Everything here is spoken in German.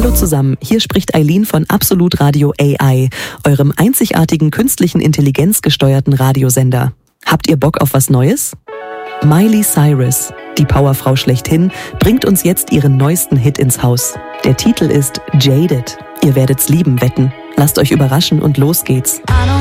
Hallo zusammen, hier spricht Eileen von Absolut Radio AI, eurem einzigartigen künstlichen Intelligenz gesteuerten Radiosender. Habt ihr Bock auf was Neues? Miley Cyrus, die Powerfrau schlechthin, bringt uns jetzt ihren neuesten Hit ins Haus. Der Titel ist Jaded. Ihr werdet's lieben, wetten. Lasst euch überraschen und los geht's.